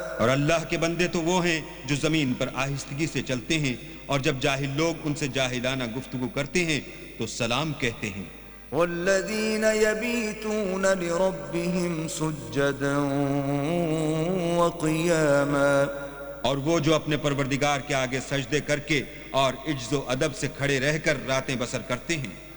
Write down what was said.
और अल्लाह के बंदे तो वो हैं जो जमीन पर आहिस्तगी से चलते हैं और जब जाहिल लोग उनसे जाहिलाना गुफ्तगू करते हैं तो सलाम कहते हैं। वल्लज़ीन यबीतून लिरब्बिहिम सुज्जदन व क़ियामा, और वो जो अपने परवरदिगार के आगे सजदे करके और इज्ज़ो अदब से खड़े रहकर रातें बसर करते हैं।